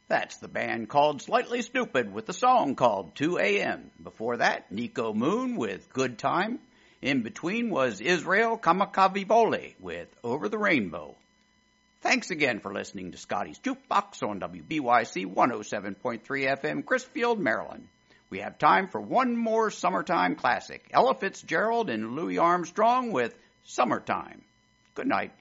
That's the band called Slightly Stupid with the song called 2 a.m. Before that, Nico Moon with Good Time. In between was Israel Kamakavivole with Over the Rainbow. Thanks again for listening to Scotty's Jukebox on WBYC 107.3 FM, Chrisfield, Maryland. We have time for one more summertime classic, Ella Fitzgerald and Louis Armstrong with Summertime. Good night.